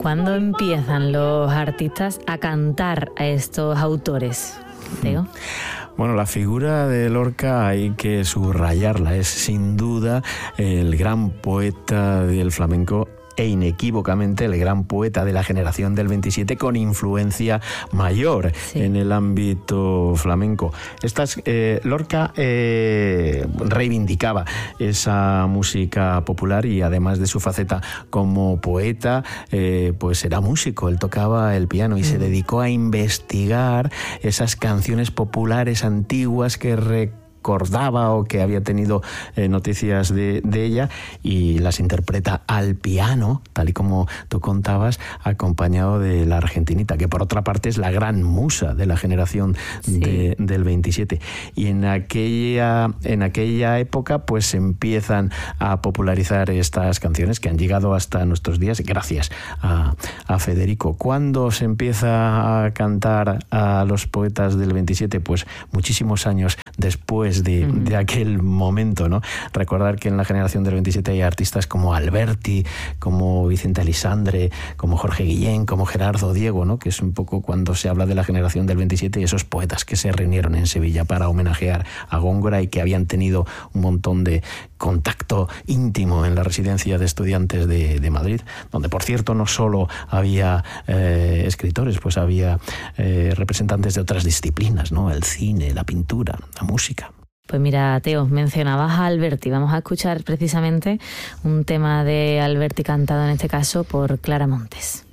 ¿Cuándo empiezan los artistas a cantar a estos autores, Teo? Bueno, la figura de Lorca hay que subrayarla. Es sin duda el gran poeta del flamenco e inequívocamente el gran poeta de la generación del 27 con influencia mayor en el ámbito flamenco. Lorca reivindicaba esa música popular y además de su faceta como poeta, pues era músico, él tocaba el piano y se dedicó a investigar esas canciones populares antiguas que recordaba o que había tenido noticias de ella, y las interpreta al piano, tal y como tú contabas, acompañado de la argentinita, que por otra parte es la gran musa de la generación del 27. Y en aquella época pues se empiezan a popularizar estas canciones que han llegado hasta nuestros días gracias a Federico. ¿Cuándo se empieza a cantar a los poetas del 27? Pues muchísimos años después de aquel momento, ¿no? Recordar que en la generación del 27 hay artistas como Alberti, como Vicente Alisandre, como Jorge Guillén, como Gerardo Diego, ¿no? Que es un poco cuando se habla de la generación del 27 y esos poetas que se reunieron en Sevilla para homenajear a Góngora y que habían tenido un montón de contacto íntimo en la residencia de estudiantes de Madrid, donde por cierto no solo había escritores, pues había representantes de otras disciplinas, ¿no? El cine, la pintura, la música. Pues mira, Teo, mencionabas a Alberti. Vamos a escuchar precisamente un tema de Alberti cantado en este caso por Clara Montes.